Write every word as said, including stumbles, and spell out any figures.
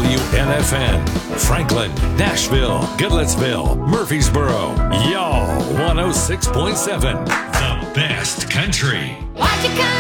W N F N, Franklin, Nashville, Goodlettsville, Murfreesboro, y'all one oh six point seven, the best country. Watch it come.